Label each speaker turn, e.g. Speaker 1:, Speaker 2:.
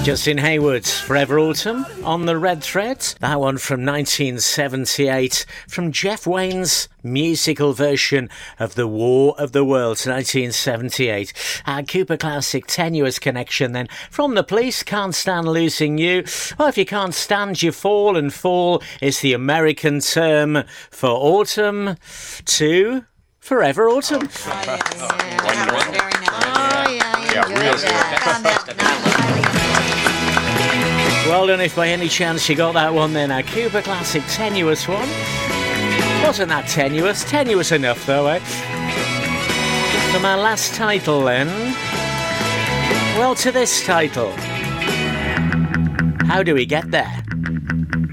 Speaker 1: Justin Hayward's Forever Autumn on the Red Thread. That one from 1978 from Jeff Wayne's musical version of The War of the Worlds, 1978. Cooper Classic, Tenuous Connection then from The Police, Can't Stand Losing You. Well, if you can't stand, you fall, and fall is the American term for autumn to Forever Autumn. Well done if by any chance you got that one then. A Cooper Classic Tenuous one. Wasn't that tenuous? Tenuous enough though, eh? For my last title then. Well, to this title. How do we get there?